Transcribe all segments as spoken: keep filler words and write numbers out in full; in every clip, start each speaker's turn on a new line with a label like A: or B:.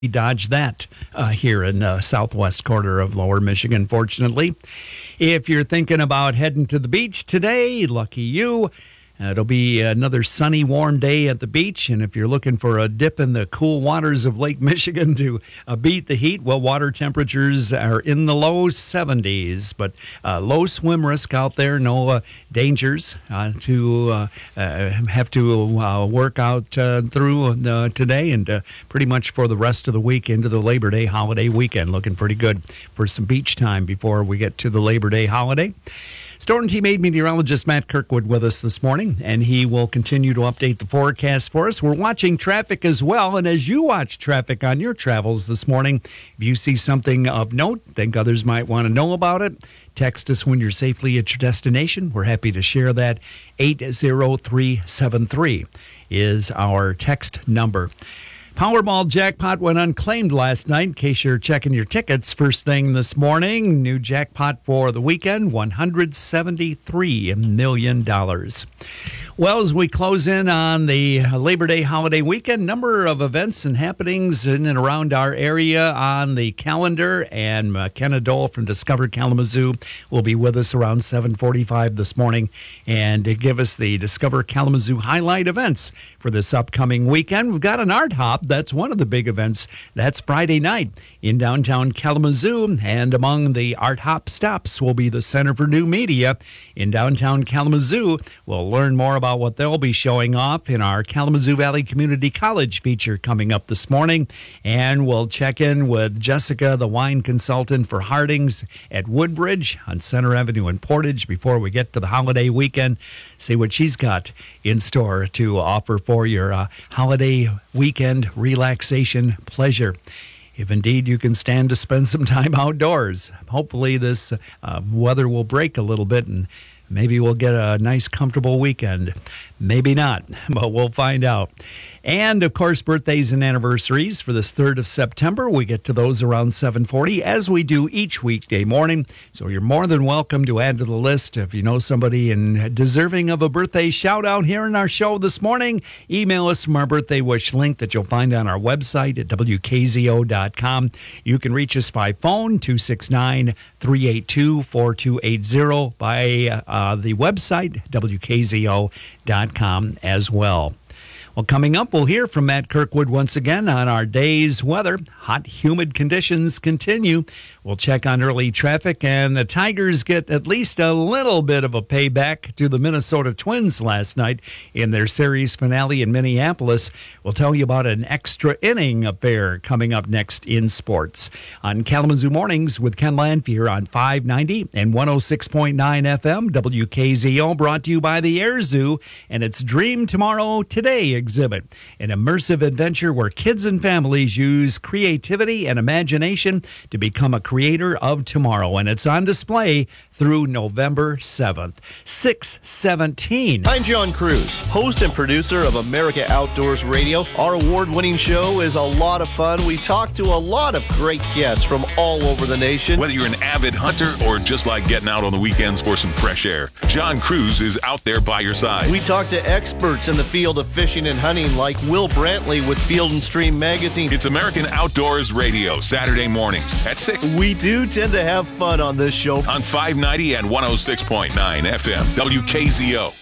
A: dodge that uh, here in the southwest quarter of Lower Michigan, fortunately. If you're thinking about heading to the beach today, lucky you. Uh, it'll be another sunny, warm day at the beach, and if you're looking for a dip in the cool waters of Lake Michigan to uh, beat the heat, well, water temperatures are in the low seventies, but uh, low swim risk out there, no uh, dangers uh, to uh, uh, have to uh, work out uh, through uh, today and uh, pretty much for the rest of the week into the Labor Day holiday weekend. Looking pretty good for some beach time before we get to the Labor Day holiday. Storm Team eight meteorologist Matt Kirkwood with us this morning, and he will continue to update the forecast for us. We're watching traffic as well, and as you watch traffic on your travels this morning, if you see something of note, think others might want to know about it, text us when you're safely at your destination. We're happy to share that. eight zero three seven three is our text number. Powerball jackpot went unclaimed last night. In case you're checking your tickets first thing this morning, new jackpot for the weekend, one hundred seventy-three million dollars. Well, as we close in on the Labor Day holiday weekend, number of events and happenings in and around our area on the calendar, and McKenna Dole from Discover Kalamazoo will be with us around seven forty-five this morning and to give us the Discover Kalamazoo highlight events for this upcoming weekend. We've got an art hop. That's one of the big events. That's Friday night in downtown Kalamazoo, and among the art hop stops will be the Center for New Media in downtown Kalamazoo. We'll learn more about what they'll be showing off in our Kalamazoo Valley Community College feature coming up this morning. And we'll check in with Jessica, the wine consultant for Harding's at Woodbridge on Center Avenue in Portage before we get to the holiday weekend. See what she's got in store to offer for your uh, holiday weekend relaxation pleasure. If indeed you can stand to spend some time outdoors. Hopefully this uh, weather will break a little bit and maybe we'll get a nice, comfortable weekend. Maybe not, but we'll find out. And, of course, birthdays and anniversaries for this third of September. We get to those around seven forty, as we do each weekday morning. So you're more than welcome to add to the list. If you know somebody and deserving of a birthday shout-out here in our show this morning, email us from our birthday wish link that you'll find on our website at W K Z O dot com. You can reach us by phone, two six nine, three eight two, four two eight zero, by uh, the website, W K Z O dot com as well. Well, coming up, we'll hear from Matt Kirkwood once again on our day's weather. Hot, humid conditions continue. We'll check on early traffic, and the Tigers get at least a little bit of a payback to the Minnesota Twins last night in their series finale in Minneapolis. We'll tell you about an extra inning affair coming up next in sports. On Kalamazoo Mornings with Ken Lanphier on five ninety and one oh six point nine F M, W K Z O, brought to you by the Air Zoo and its Dream Tomorrow Today exhibit, an immersive adventure where kids and families use creativity and imagination to become a creator of tomorrow, and it's on display through November seventh. six seventeen.
B: I'm John Cruz, host and producer of America Outdoors Radio. Our award-winning show is a lot of fun. We talk to a lot of great guests from all over the nation.
C: Whether you're an avid hunter or just like getting out on the weekends for some fresh air, John Cruz is out there by your side.
B: We talk to experts in the field of fishing and hunting like Will Brantley with Field and Stream Magazine.
C: It's American Outdoors Radio, Saturday mornings at six.
B: We do tend to have fun on this show.
C: On five ninety and one oh six point nine F M, W K Z O.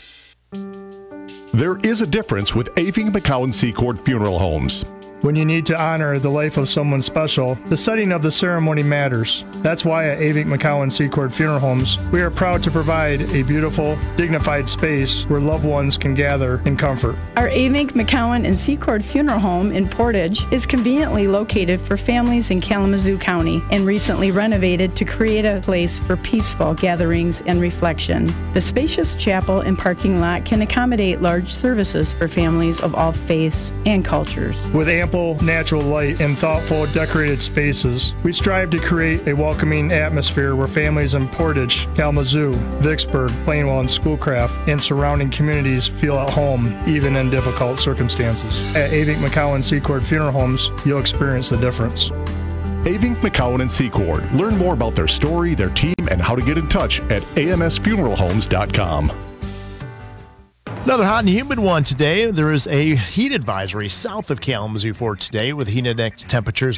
D: There is a difference with Aving McCowan Secord Funeral Homes.
E: When you need to honor the life of someone special, the setting of the ceremony matters. That's why at Avink McCowan Secord Funeral Homes, we are proud to provide a beautiful, dignified space where loved ones can gather in comfort.
F: Our Avink McCowan and Secord Funeral Home in Portage is conveniently located for families in Kalamazoo County and recently renovated to create a place for peaceful gatherings and reflection. The spacious chapel and parking lot can accommodate large services for families of all faiths and cultures.
E: With ample natural light and thoughtful decorated spaces, we strive to create a welcoming atmosphere where families in Portage, Kalamazoo, Vicksburg, Plainwell, and Schoolcraft and surrounding communities feel at home even in difficult circumstances. At Avink McCowan Secord Funeral Homes, you'll experience the difference.
D: Avink McCowan and Secord. Learn more about their story, their team, and how to get in touch at A M S funeral homes dot com.
G: Another hot and humid one today. There is a heat advisory south of Kalamazoo for today with heat index temperatures